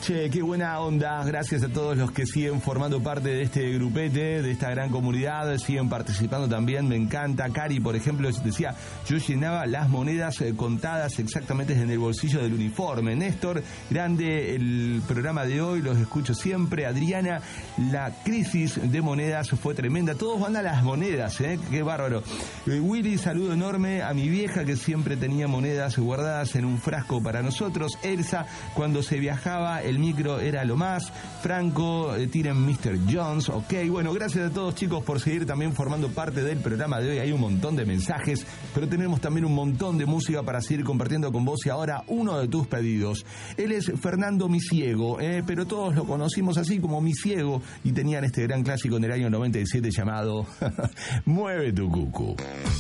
Che, qué buena onda. Gracias a todos los que siguen formando parte de este grupete, de esta gran comunidad, siguen participando también, me encanta. Cari, por ejemplo, decía, yo llenaba las monedas contadas exactamente en el bolsillo del uniforme. Néstor, grande el programa de hoy, los escucho siempre. Adriana, la crisis de monedas fue tremenda. Todos van a las monedas, qué bárbaro. Willy, saludo enorme a mi vieja que siempre tenía monedas guardadas en un frasco para nosotros. Elsa, cuando se viajaba, el micro era lo más. Franco, tiren Mr. Jones. Ok, bueno, gracias a todos, chicos, por seguir también formando parte del programa de hoy. Hay un montón de mensajes, pero tenemos también un montón de música para seguir compartiendo con vos. Y ahora uno de tus pedidos. Él es Fernando Misiego, pero todos lo conocimos así como Misiego, y tenían este gran clásico en el año 97 llamado Mueve tu cucu.